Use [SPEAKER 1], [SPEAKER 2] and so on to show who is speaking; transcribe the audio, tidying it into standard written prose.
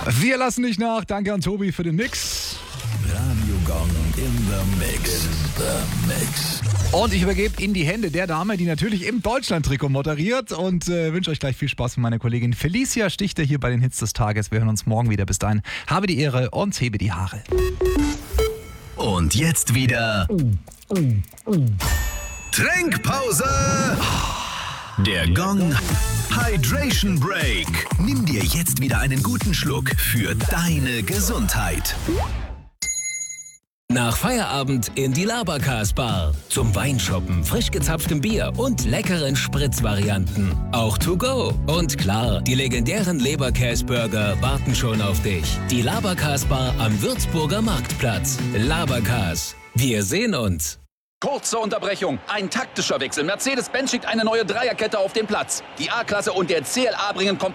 [SPEAKER 1] Wir lassen nicht nach. Danke an Tobi für den Mix.
[SPEAKER 2] Radio Gong in the Mix.
[SPEAKER 1] Und ich übergebe in die Hände der Dame, die natürlich im Deutschland-Trikot moderiert und wünsche euch gleich viel Spaß mit meiner Kollegin Felicia Stichter hier bei den Hits des Tages. Wir hören uns morgen wieder. Bis dahin, habe die Ehre und hebe die Haare.
[SPEAKER 2] Und jetzt wieder Trinkpause. Der Gong Hydration Break. Nimm dir jetzt wieder einen guten Schluck für deine Gesundheit.
[SPEAKER 3] Nach Feierabend in die Labercast Bar. Zum Weinshoppen, frisch gezapftem Bier und leckeren Spritzvarianten. Auch to go. Und klar, die legendären Leberkäsburger warten schon auf dich. Die Labercast Bar am Würzburger Marktplatz. Labercast. Wir sehen uns.
[SPEAKER 4] Kurze Unterbrechung. Ein taktischer Wechsel. Mercedes-Benz schickt eine neue Dreierkette auf den Platz. Die A-Klasse und der CLA bringen